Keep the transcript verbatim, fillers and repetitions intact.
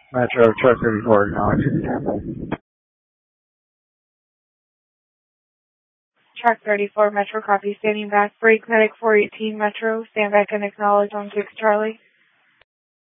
Metro, truck thirty-four, acknowledge. Truck thirty-four, Metro, copy, standing back. Brake medic four eighteen, Metro, stand back and acknowledge on six Charlie.